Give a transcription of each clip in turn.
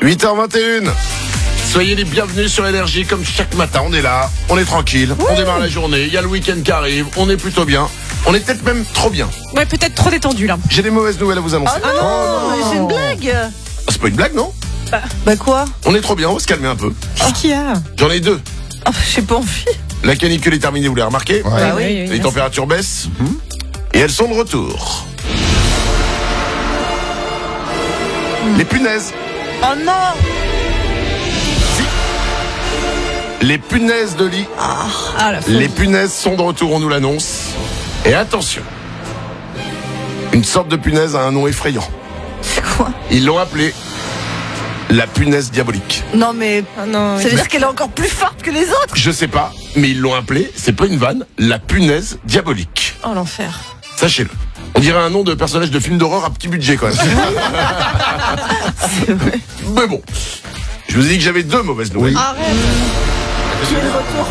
8h21. Soyez les bienvenus sur Énergie, comme chaque matin, on est là, on est tranquille, on démarre la journée, il y a le week-end qui arrive, on est plutôt bien, on est peut-être même trop bien. Ouais, peut-être trop détendu là. J'ai des mauvaises nouvelles à vous annoncer. Oh non, mais c'est une blague. C'est pas une blague, non? Bah quoi? On est trop bien, on va se calmer un peu. Qu'est-ce qu'il y a? J'en ai deux. Oh, j'ai pas envie. La canicule est terminée, vous l'avez remarqué? Bah oui. Les températures baissent et elles sont de retour. Les punaises. Oh non. Les punaises de lit. Ah, la folie. Les punaises sont de retour, on nous l'annonce. Et attention, une sorte de punaise a un nom effrayant. C'est quoi? Ils l'ont appelée la punaise diabolique. Non mais Ah non, ça veut dire qu'elle est encore plus forte que les autres. Je sais pas, mais ils l'ont appelée, c'est pas une vanne, la punaise diabolique. Oh l'enfer. Sachez-le. On dirait un nom de personnage de film d'horreur à petit budget quand même. C'est vrai. Mais bon, je vous ai dit que j'avais deux mauvaises nouvelles. Arrête. Qui est de retour?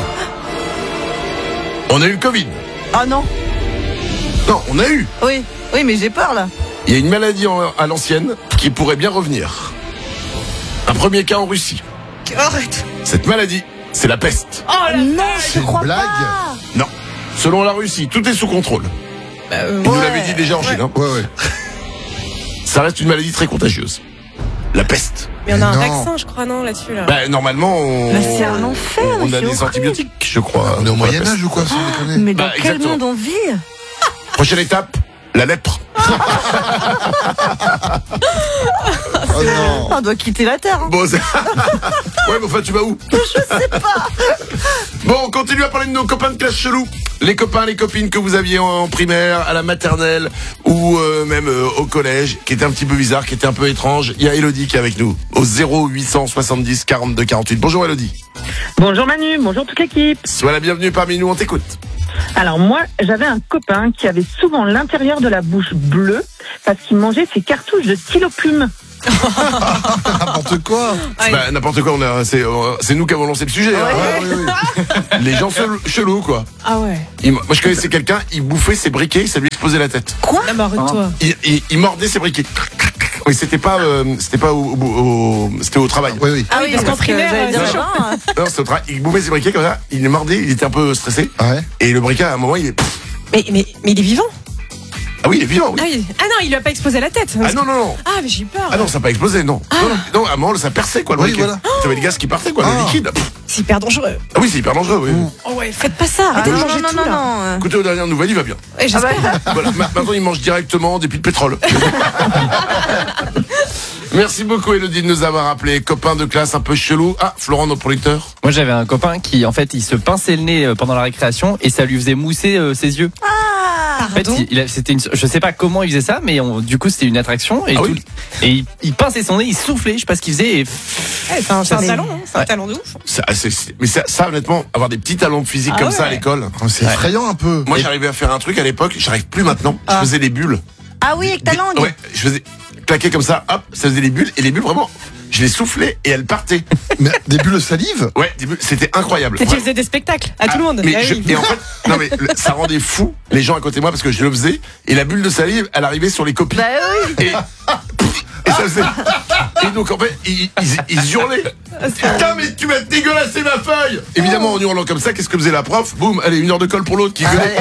On a eu le Covid. Ah non. Non, on a eu. Oui, mais j'ai peur là. Il y a une maladie à l'ancienne qui pourrait bien revenir. Un premier cas en Russie. Arrête. Cette maladie, c'est la peste. Oh la Non, je une crois blague. pas. Non. Selon la Russie, tout est sous contrôle. Ils nous l'avaient dit déjà en Chine. Hein. Ouais. Ça reste une maladie très contagieuse. La peste. Mais on a un Non. vaccin, je crois, non, là-dessus là. Bah, normalement, Bah, c'est un enfer, on mais a c'est des horrible. antibiotiques, je crois. On est au pour la peste. Moyen-Âge ou quoi, sans déconner? Mais dans Bah, quel exactement. monde on vit? Prochaine étape, la lèpre. Oh non. On doit quitter la Terre. Hein. Bon, ouais, mais enfin, tu vas où? Je sais pas. Bon, on continue à parler de nos copains de classe chelou. Les copains, les copines que vous aviez en primaire, à la maternelle ou même au collège, qui étaient un petit peu bizarres, qui étaient un peu étranges. Il y a Elodie qui est avec nous au 0870 42 48. Bonjour Elodie. Bonjour Manu, bonjour toute l'équipe. Sois la bienvenue parmi nous, on t'écoute. Alors moi, j'avais un copain qui avait souvent l'intérieur de la bouche bleue parce qu'il mangeait ses cartouches de stylo plume. N'importe quoi. Ouais. Bah, n'importe quoi, c'est nous qui avons lancé le sujet. hein. Oui. Les gens chelous, quoi. Ah ouais. Moi, je connaissais quelqu'un, il bouffait ses briquets, ça lui explosait la tête. Quoi? Ah bah arrête-toi. Il mordait ses briquets. Oui, c'était pas c'était au travail. Oui. Ah oui, parce qu'en primaire, j'allais dire c'est chaud. là-bas, hein. Non, c'était au travail. Il bouffait ses briquets comme ça, il les mordait, il était un peu stressé. Ouais. Et le briquet, à un moment, il est... Mais il est vivant. Ah oui, il est vivant, oui. Ah, ah non, il lui a pas explosé la tête. Ah non. Ah, mais j'ai eu peur. Ah non, ça n'a pas explosé, non. Non, à un moment, ça perçait, quoi, le Oui, briquet. voilà. T'avais le gaz qui partait, quoi, le Ah. liquide. C'est hyper dangereux. Ah oui, c'est hyper dangereux, oui. Oh ouais, faites pas ça. Ah Arrêtez de non, manger non, tout non, là. non. Écoutez, aux dernières nouvelles, il va bien. Ouais, j'espère. Voilà, maintenant, il mange directement des puits de pétrole. Merci beaucoup, Elodie, de nous avoir appelé. Copain de classe un peu chelou. Ah, Florent, notre producteur. Moi j'avais un copain qui en fait il se pinçait le nez pendant la récréation et ça lui faisait mousser ses yeux. Ah. En fait, je sais pas comment il faisait ça, mais du coup c'était une attraction et, Ah oui. il pinçait son nez, il soufflait, je sais pas ce qu'il faisait. Et C'est un talent, hein. C'est un Ouais. talent de ouf. Mais ça, honnêtement, avoir des petits talents de physique Ah comme ouais. ça à l'école. Oh, c'est effrayant un peu. Moi, j'arrivais à faire un truc à l'époque, j'arrive plus maintenant. Je faisais des bulles. Ah oui, avec ta langue. Ouais, je faisais claquer comme ça, hop, ça faisait des bulles. Et les bulles, vraiment, je les soufflais et elles partaient. Mais des bulles de salive. Ouais, des bulles, c'était incroyable. Tu Ouais. faisais des spectacles à tout le monde. Mais Ah je- oui. et en fait, non mais ça rendait fou les gens à côté de moi parce que je le faisais et la bulle de salive, elle arrivait sur les copies. Bah oui. Et ça faisait. Et donc en fait, ils hurlaient. Putain, mais tu m'as dégueulassé ma feuille. Évidemment, en hurlant comme ça, qu'est-ce que faisait la prof? Boum, allez, 1 heure de colle pour l'autre qui gueulait.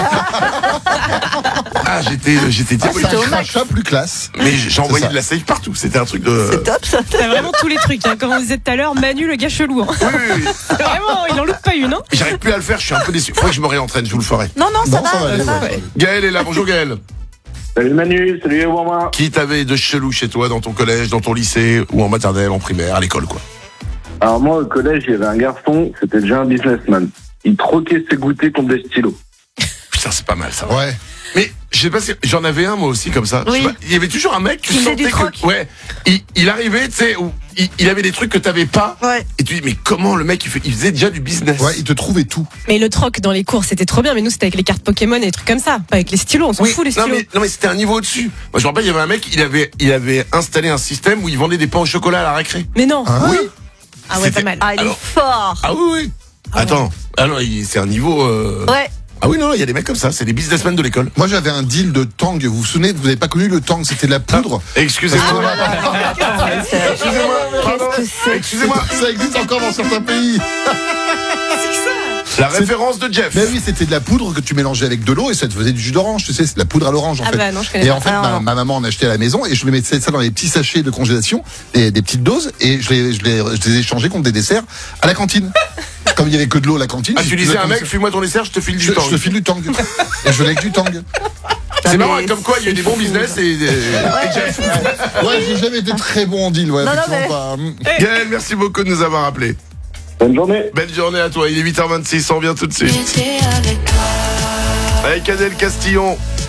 Ah, j'étais C'est diabolique. un crachat plus classe. Mais j'envoyais ça. de la salive partout. C'était un truc de. C'est top ça. T'as vraiment tous les trucs, hein. Comme on disait tout à l'heure, Manu le gars chelou. Hein. Oui. Vraiment, il en loupe pas une. Hein. J'arrive plus à le faire, je suis un peu déçu. Faudrait que je me réentraîne, je vous le ferai. Non, ça Non, ça va aller. va. Ouais. Gaël est là, bonjour Gaël. Salut Manu, salut Obama. Qui t'avait de chelou chez toi, dans ton collège, dans ton lycée, ou en maternelle, en primaire, à l'école, quoi? Alors moi au collège, il y avait un garçon, c'était déjà un businessman. Il troquait ses goûters contre des stylos. Putain, c'est pas mal ça. Ouais. Mais je sais pas si j'en avais un moi aussi comme ça. Oui. Je sais pas, il y avait toujours un mec qui Qui faisait sentait du troc. que ouais, il arrivait, tu sais, où il avait des trucs que t'avais pas. Ouais. Et tu dis mais comment le mec il faisait déjà du business. Ouais, il te trouvait tout. Mais le troc dans les cours, c'était trop bien. Mais nous, c'était avec les cartes Pokémon et des trucs comme ça. Pas avec les stylos. On s'en fout, les non stylos. mais c'était un niveau au-dessus. Moi je me rappelle il y avait un mec, il avait installé un système où il vendait des pains au chocolat à la récré. Mais non. Hein? Oui. Ah ouais, pas mal. Ah, il est Alors- fort. Ah oui. Attends. Ah non, c'est un niveau Ouais. Ah oui, non, il y a des mecs comme ça, c'est des businessmen de l'école. Moi, j'avais un deal de tang. Vous vous souvenez, vous n'avez pas connu le tang, c'était de la poudre. Excusez-moi. Qu'est-ce que Excusez-moi, Ça existe encore dans certains pays. la référence de Jeff. Mais oui, c'était de la poudre que tu mélangeais avec de l'eau et ça te faisait du jus d'orange. Tu sais, c'est de la poudre à l'orange en Ah fait. bah non, je connais Et pas. en fait, Ah, non. ma maman en achetait à la maison et je mettais ça dans les petits sachets de congélation, des petites doses, et je les échangeais contre des desserts à la cantine. Comme il y avait que de l'eau à la cantine. Ah, je tu faisais disais à un comme mec, ça. file-moi ton dessert, je te file je du temps. te file du tang. Et je venais avec du tang. C'est mais marrant, comme quoi il y a eu des bons business et Jeff. Ouais, j'ai jamais été très bon en deal. Ouais, Non, non, effectivement pas. Gaël, merci beaucoup de nous avoir appelés. Bonne journée. Belle journée à toi, il est 8h26, on revient tout de suite. Avec Adèle Castillon.